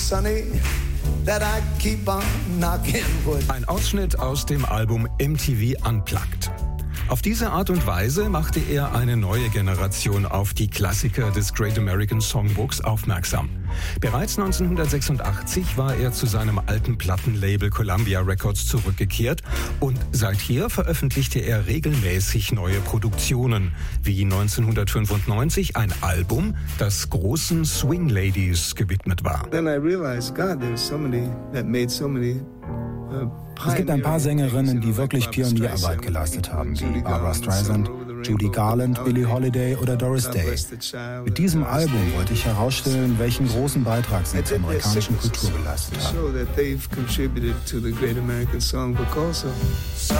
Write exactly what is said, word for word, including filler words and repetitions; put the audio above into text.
sunny that I keep on knocking wood. Ein Ausschnitt aus dem Album M T V Unplugged. Auf diese Art und Weise machte er eine neue Generation auf die Klassiker des Great American Songbooks aufmerksam. Bereits neunzehnhundertsechsundachtzig war er zu seinem alten Plattenlabel Columbia Records zurückgekehrt und seither veröffentlichte er regelmäßig neue Produktionen, wie neunzehnhundertfünfundneunzig ein Album, das großen Swing Ladies gewidmet war. Then I realized, God, there was somebody that made so many uh, Es gibt ein paar Sängerinnen, die wirklich Pionierarbeit geleistet haben, wie Barbra Streisand, Judy Garland, Billie Holiday oder Doris Day. Mit diesem Album wollte ich herausstellen, welchen großen Beitrag sie zur amerikanischen Kultur geleistet haben.